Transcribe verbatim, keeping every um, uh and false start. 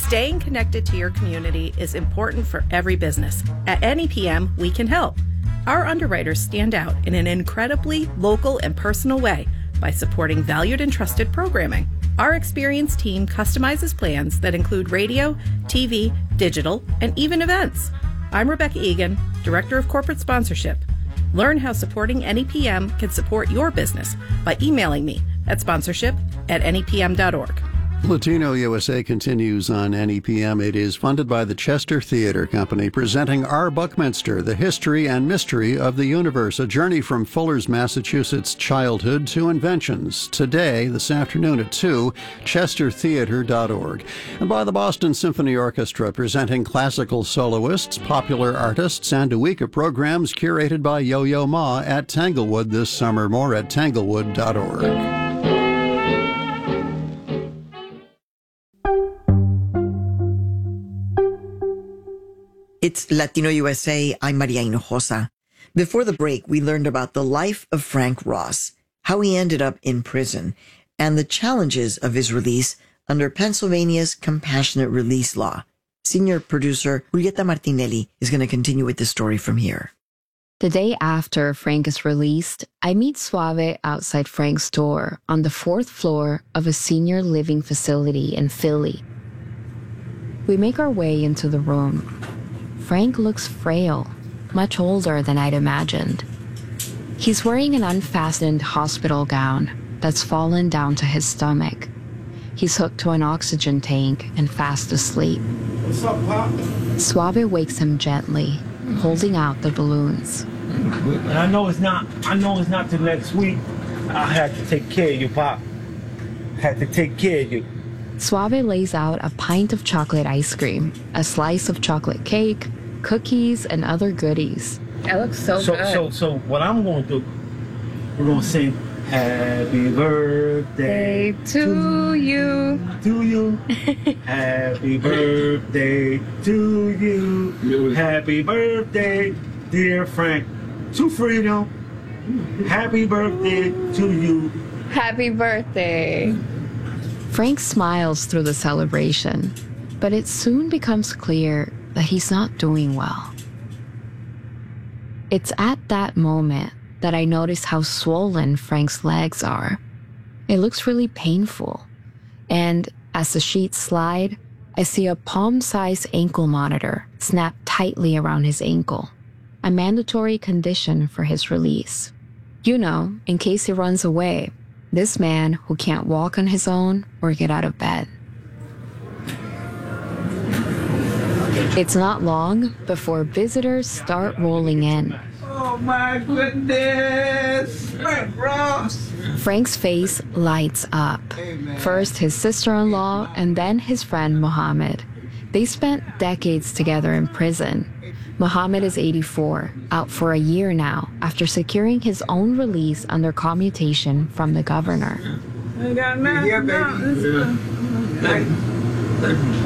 Staying connected to your community is important for every business. At N E P M, we can help. Our underwriters stand out in an incredibly local and personal way by supporting valued and trusted programming. Our experienced team customizes plans that include radio, T V, digital, and even events. I'm Rebecca Egan, Director of Corporate Sponsorship. Learn how supporting N E P M can support your business by emailing me at sponsorship at N E P M dot org. Latino U S A continues on N E P M. It is funded by the Chester Theatre Company, presenting Our Buckminster, The History and Mystery of the Universe, a journey from Fuller's, Massachusetts childhood to inventions. Today, this afternoon at two, chester theatre dot org. And by the Boston Symphony Orchestra, presenting classical soloists, popular artists, and a week of programs curated by Yo-Yo Ma at Tanglewood this summer. More at tanglewood dot org. It's Latino U S A. I'm Maria Hinojosa. Before the break, we learned about the life of Frank Ross, how he ended up in prison, and the challenges of his release under Pennsylvania's compassionate release law. Senior producer Julieta Martinelli is going to continue with the story from here. The day after Frank is released, I meet Suave outside Frank's door on the fourth floor of a senior living facility in Philly. We make our way into the room. Frank looks frail, much older than I'd imagined. He's wearing an unfastened hospital gown that's fallen down to his stomach. He's hooked to an oxygen tank and fast asleep. What's up, Pop? Suave wakes him gently, holding out the balloons. And I know it's not, I know it's not till next week. I had to take care of you, Pop. I had to take care of you. Suave lays out a pint of chocolate ice cream, a slice of chocolate cake, cookies, and other goodies. It looks so, so good. So, so what I'm going to do, we're going to sing Happy Birthday Day to you. To you. Happy birthday to you. Happy birthday, dear Frank. To freedom. Happy birthday to you. Happy birthday. Frank smiles through the celebration, but it soon becomes clear that he's not doing well. It's at that moment that I notice how swollen Frank's legs are. It looks really painful, and as the sheets slide, I see a palm-sized ankle monitor snapped tightly around his ankle, a mandatory condition for his release. You know, in case he runs away, this man who can't walk on his own or get out of bed. It's not long before visitors start rolling in. Oh my goodness! Frank Ross! Frank's face lights up. First his sister-in-law and then his friend Mohammed. They spent decades together in prison. Mohammed is eighty-four, out for a year now after securing his own release under commutation from the governor. I got nothing. Yeah, baby. Yeah.